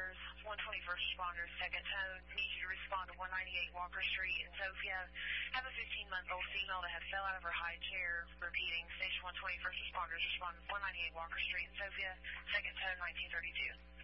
responders, 121st responders, second tone. Need you to respond to 198 Walker Street in Sophia. Have a 15-month-old female that had fell out of her high chair. Repeating, station 121st responders, respond to 198 Walker Street in Sophia, second tone, 1932.